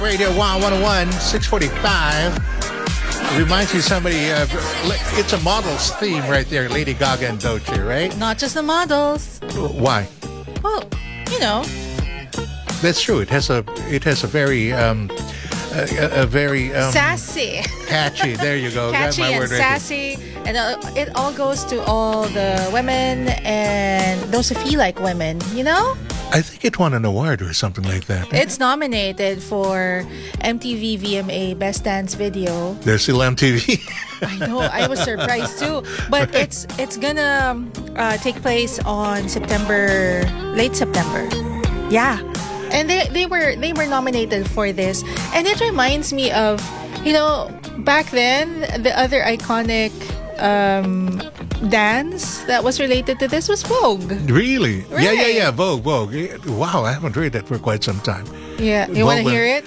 Radio 101, 645. Reminds me somebody of, it's a model's theme right there, Lady Gaga and Doechii, right? Not just the models. Why? Well, you know. That's true. It has a very sassy. Catchy. There you go. Catchy Got my and word right sassy. And it all goes to all the women and those who feel like women, you know? I think it won an award or something like that. It's nominated for MTV VMA Best Dance Video. There's still MTV. I know. I was surprised too. But it's gonna take place on late September. Yeah. And they were nominated for this. And it reminds me of, you know, back then, the other iconic dance that was related to this was Vogue. Really? Right. Yeah. Vogue. Wow, I haven't heard that for quite some time. Yeah. You want to hear it?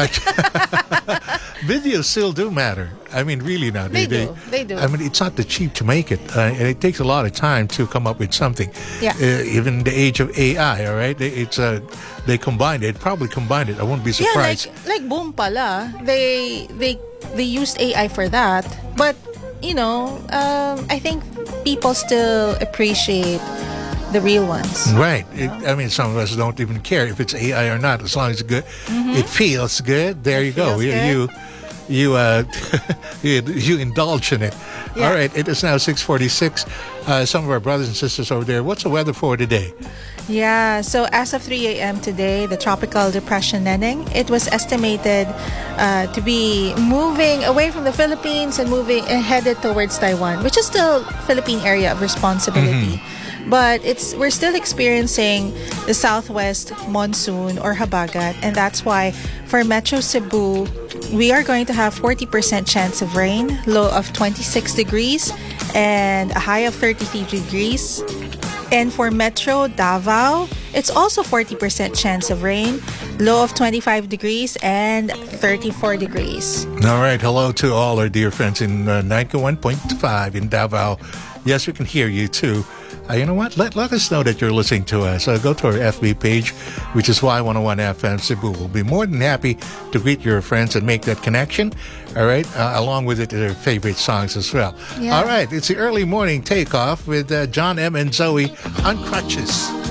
Videos still do matter. I mean, really now. They do. I mean, it's not that cheap to make it. And it takes a lot of time to come up with something. Yeah. Even in the age of AI, all right? They combined it. Probably combined it. I won't be surprised. Yeah, like Boom Pala. They used AI for that. But, you know, I think people still appreciate the real ones. Right. I mean, some of us don't even care if it's AI or not, as long as it's good. Mm-hmm. It feels good. There you go. You indulge in it. Yeah. All right. It is now 6:46. Some of our brothers and sisters over there. What's the weather for today? Yeah, so as of 3 a.m. today, the tropical depression Neneng, it was estimated to be moving away from the Philippines and moving and headed towards Taiwan, which is still Philippine area of responsibility. Mm-hmm. But we're still experiencing the southwest monsoon or habagat, and that's why for Metro Cebu, we are going to have 40% chance of rain, low of 26 degrees, and a high of 33 degrees. And for Metro Davao, it's also 40% chance of rain, low of 25 degrees and 34 degrees. All right. Hello to all our dear friends in 91.5 in Davao. Yes, we can hear you too. You know what? Let us know that you're listening to us. Go to our FB page, which is Y101 FM Cebu. We'll be more than happy to greet your friends and make that connection. All right? Along with their favorite songs as well. Yeah. All right. It's the early morning takeoff with John M. and Zoe on Crutches.